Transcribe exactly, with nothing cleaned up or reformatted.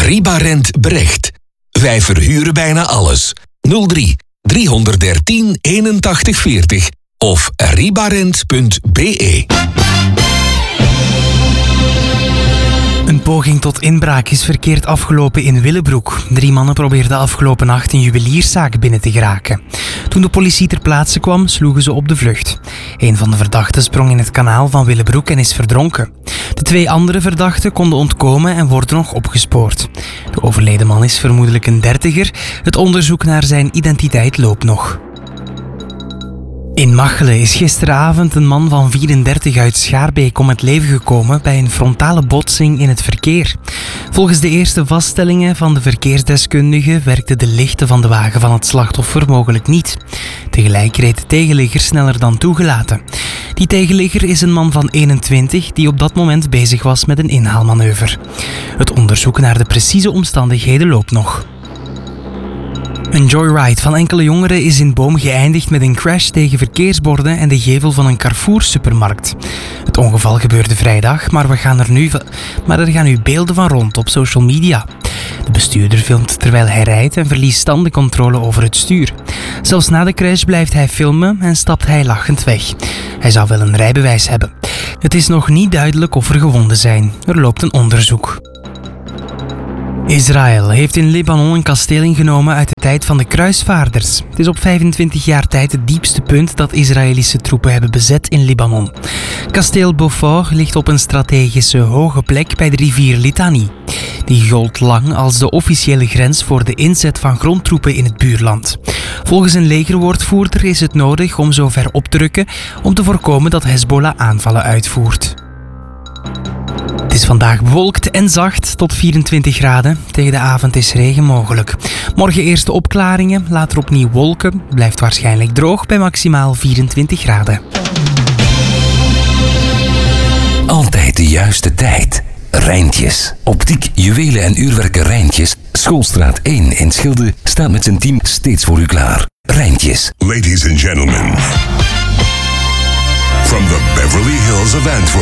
Ribarent Brecht. Wij verhuren bijna alles. nul drie driehonderddertien eenentachtig veertig of ribarent punt b e. Een poging tot inbraak is verkeerd afgelopen in Willebroek. Drie mannen probeerden afgelopen nacht een juwelierszaak binnen te geraken. Toen de politie ter plaatse kwam, sloegen ze op de vlucht. Een van de verdachten sprong in het kanaal van Willebroek en is verdronken. De twee andere verdachten konden ontkomen en worden nog opgespoord. De overleden man is vermoedelijk een dertiger. Het onderzoek naar zijn identiteit loopt nog. In Machelen is gisteravond een man van vierendertig uit Schaarbeek om het leven gekomen bij een frontale botsing in het verkeer. Volgens de eerste vaststellingen van de verkeersdeskundige werkten de lichten van de wagen van het slachtoffer mogelijk niet. Tegelijk reed de tegenligger sneller dan toegelaten. Die tegenligger is een man van eenentwintig die op dat moment bezig was met een inhaalmanoeuvre. Het onderzoek naar de precieze omstandigheden loopt nog. Een joyride van enkele jongeren is in Boom geëindigd met een crash tegen verkeersborden en de gevel van een Carrefour-supermarkt. Het ongeval gebeurde vrijdag, maar, we gaan er nu, maar er gaan nu beelden van rond op social media. De bestuurder filmt terwijl hij rijdt en verliest standencontrole over het stuur. Zelfs na de crash blijft hij filmen en stapt hij lachend weg. Hij zou wel een rijbewijs hebben. Het is nog niet duidelijk of er gewonden zijn. Er loopt een onderzoek. Israël heeft in Libanon een kasteel ingenomen uit de tijd van de kruisvaarders. Het is op vijfentwintig jaar tijd het diepste punt dat Israëlische troepen hebben bezet in Libanon. Kasteel Beaufort ligt op een strategische hoge plek bij de rivier Litani. Die gold lang als de officiële grens voor de inzet van grondtroepen in het buurland. Volgens een legerwoordvoerder is het nodig om zo ver op te rukken om te voorkomen dat Hezbollah aanvallen uitvoert. Het is vandaag bewolkt en zacht tot vierentwintig graden. Tegen de avond is regen mogelijk. Morgen eerste opklaringen, later opnieuw wolken. Blijft waarschijnlijk droog bij maximaal vierentwintig graden. Altijd de juiste tijd. Rijntjes. Optiek, juwelen en uurwerken Rijntjes. Schoolstraat één in Schilde staat met zijn team steeds voor u klaar. Rijntjes. Ladies and gentlemen, from the Beverly Hills of Antwerp.